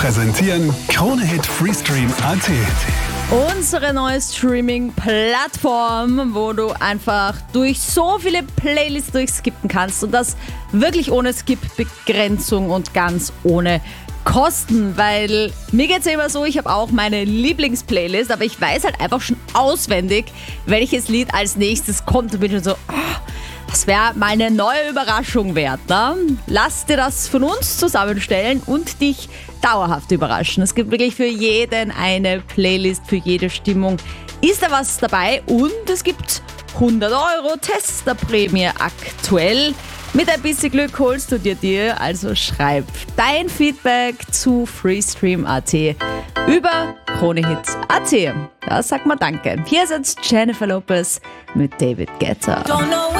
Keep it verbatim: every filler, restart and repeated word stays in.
präsentieren Krone-Hit Freestream Punkt a t. Unsere neue Streaming-Plattform, wo du einfach durch so viele Playlists durchskippen kannst und das wirklich ohne Skip-Begrenzung und ganz ohne Kosten, weil mir geht's ja immer so, ich habe auch meine Lieblingsplaylist, aber ich weiß halt einfach schon auswendig, welches Lied als nächstes kommt und bin schon so, oh, das wäre mal eine neue Überraschung wert. Ne? Lass dir das von uns zusammenstellen und dich dauerhaft überraschen. Es gibt wirklich für jeden eine Playlist, für jede Stimmung ist da was dabei und es gibt hundert Euro Testerprämie aktuell. Mit ein bisschen Glück holst du dir dir, also schreib dein Feedback zu Freestream Punkt a t über Krone-Hit Punkt a t. Da sagt man danke. Hier ist jetzt Jennifer Lopez mit David Guetta.